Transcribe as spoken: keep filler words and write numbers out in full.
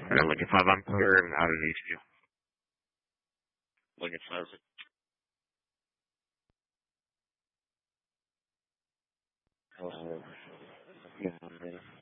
They're looking for a vampire out of H Q. Looking for it. Oh, yeah.